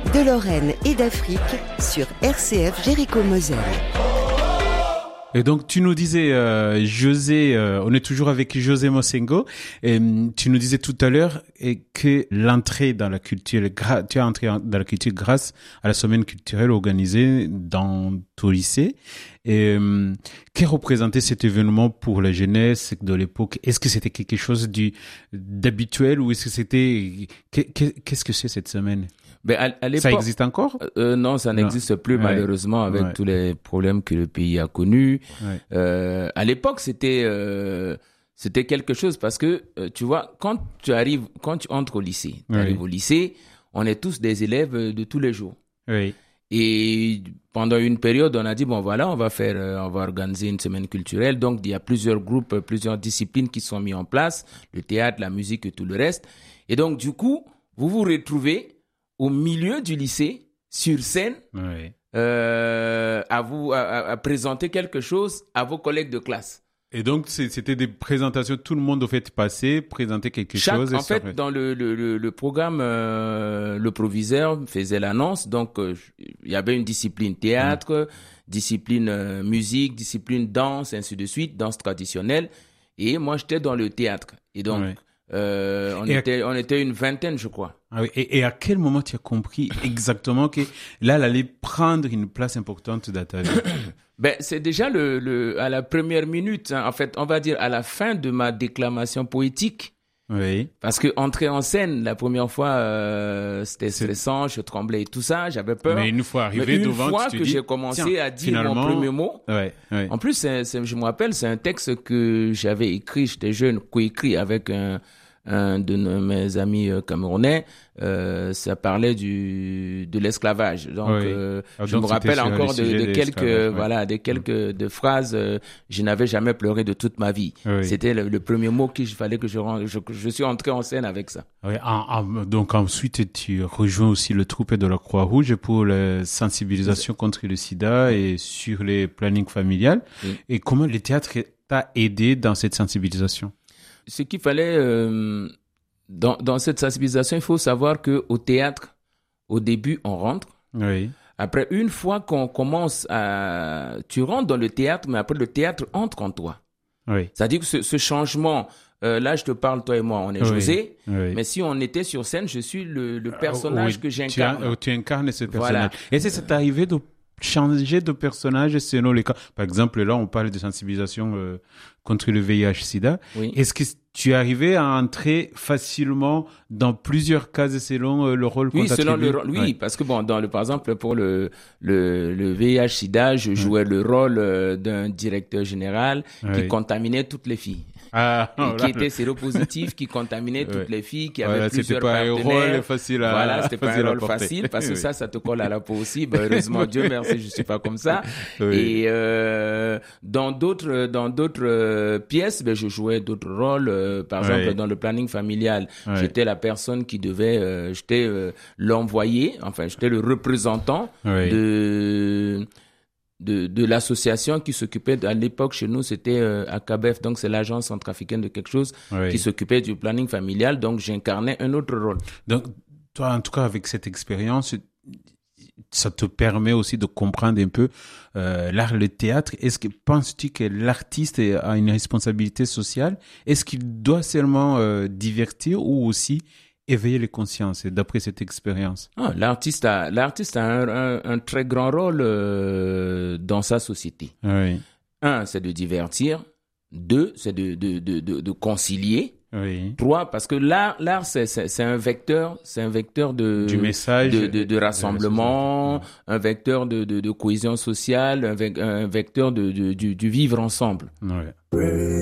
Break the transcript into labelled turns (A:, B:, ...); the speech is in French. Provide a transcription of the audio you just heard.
A: de Lorraine et d'Afrique sur RCF Jéricho-Moselle.
B: Et donc, tu nous disais, José, on est toujours avec José Mosengo, et tu nous disais tout à l'heure que l'entrée dans la culture, tu es entré dans la culture grâce à la semaine culturelle organisée dans ton lycée. Et que représentait cet événement pour la jeunesse de l'époque? Est-ce que c'était quelque chose d'habituel ou est-ce que c'était... Qu'est-ce que c'est cette semaine?
C: Ben à l'époque,
B: ça existe encore?
C: Non, ça n'existe plus malheureusement avec tous les problèmes que le pays a connus. À l'époque, c'était quelque chose parce que tu vois, quand tu entres au lycée, au lycée, on est tous des élèves de tous les jours.
B: Oui.
C: Et pendant une période, on a dit bon voilà, on va organiser une semaine culturelle. Donc il y a plusieurs groupes, plusieurs disciplines qui sont mis en place, le théâtre, la musique et tout le reste. Et donc du coup, vous vous retrouvez au milieu du lycée, sur scène, à présenter quelque chose à vos collègues de classe.
B: Et donc, c'était des présentations, tout le monde au fait passait, présenter quelque chose.
C: En fait, dans le programme, le proviseur faisait l'annonce. Donc, il y avait une discipline théâtre, discipline musique, discipline danse, ainsi de suite, danse traditionnelle. Et moi, j'étais dans le théâtre. Et donc, on était une vingtaine, je crois.
B: Ah oui. Et à quel moment tu as compris exactement que là, elle allait prendre une place importante dans ta vie?
C: Ben, c'est déjà à la première minute, hein. En fait, on va dire à la fin de ma déclamation poétique.
B: Oui.
C: Parce que entrer en scène, la première fois, c'était stressant, je tremblais et tout ça, j'avais peur.
B: Mais une fois arrivé devant,
C: une fois que j'ai commencé à dire mon premier mot. En plus, je me rappelle, c'est un texte que j'avais écrit, j'étais jeune, coécrit avec un de mes amis camerounais. Ça parlait de l'esclavage. Donc, je me rappelle encore de quelques de phrases. Je n'avais jamais pleuré de toute ma vie. C'était le premier mot qu'il fallait que je suis entré en scène avec ça.
B: Donc ensuite, tu rejoins aussi le troupe de la Croix-Rouge pour la sensibilisation contre le sida et sur les plannings familiales. Et comment le théâtre t'a aidé dans cette sensibilisation?
C: Ce qu'il fallait dans cette sensibilisation, il faut savoir que au théâtre, au début, on rentre.
B: Oui.
C: Après, une fois qu'on commence tu rentres dans le théâtre, mais après le théâtre entre en toi.
B: Oui.
C: C'est-à-dire que ce changement, là, je te parle, toi et moi, on est José. Mais si on était sur scène, je suis le personnage que j'incarne.
B: Tu incarnes ce personnage.
C: Voilà.
B: Et c'est arrivé de changer de personnage selon les cas. Par exemple, là, on parle de sensibilisation contre le VIH/SIDA.
C: Oui.
B: Est-ce que tu es arrivé à entrer facilement dans plusieurs cases selon le rôle qu'on t'attribue?
C: Selon le rôle. Oui, parce que bon, par exemple, pour le VIH/SIDA, je jouais le rôle d'un directeur général qui contaminait toutes les filles. Qui était séropositif, qui contaminait toutes les filles, qui avait plusieurs partenaires.
B: C'était pas un rôle facile à
C: Voilà, c'était pas un rôle facile parce que ça te colle à la peau aussi. Ben, heureusement, Dieu merci, je suis pas comme ça. Et dans d'autres pièces, ben je jouais d'autres rôles. Par exemple, dans le planning familial, j'étais la personne qui devait, j'étais l'envoyé, enfin, j'étais le représentant de l'association qui s'occupait, à l'époque chez nous c'était ACABEF, donc c'est l'agence centrafricaine de quelque chose qui s'occupait du planning familial, donc j'incarnais un autre rôle.
B: Donc toi, en tout cas, avec cette expérience, ça te permet aussi de comprendre un peu l'art, le théâtre. Penses-tu que l'artiste a une responsabilité sociale? Est-ce qu'il doit seulement divertir ou aussi éveiller les consciences, d'après cette expérience?
C: L'artiste a un très grand rôle dans sa société.
B: Oui.
C: 1, c'est de divertir. 2, c'est de concilier.
B: Oui.
C: 3, parce que l'art c'est un vecteur du message, de rassemblement, un vecteur de cohésion sociale, un vecteur du vivre ensemble.
B: Oui.